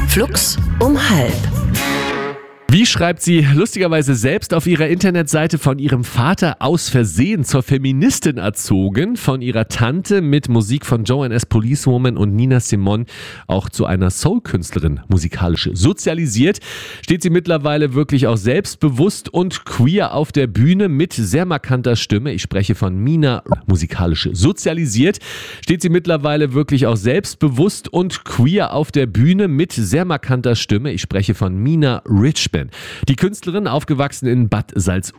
Flux um halb. Wie schreibt sie lustigerweise selbst auf ihrer Internetseite: von ihrem Vater aus Versehen zur Feministin erzogen, von ihrer Tante mit Musik von Joanne S. Policewoman und Nina Simone auch zu einer Soul-Künstlerin musikalisch sozialisiert, steht sie mittlerweile wirklich auch selbstbewusst und queer auf der Bühne mit sehr markanter Stimme. Ich spreche von Mina. Musikalisch sozialisiert steht sie mittlerweile wirklich auch selbstbewusst und queer auf der Bühne mit sehr markanter Stimme. Ich spreche von Mina Richman. Die Künstlerin, aufgewachsen in Bad Salzuflen,